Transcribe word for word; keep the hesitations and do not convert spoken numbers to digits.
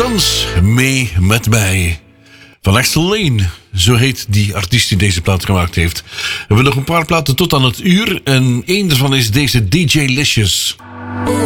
Dans mee met mij. Van Axel Lane, zo heet die artiest die deze plaat gemaakt heeft. We hebben nog een paar platen tot aan het uur. En één daarvan is deze D J Licious.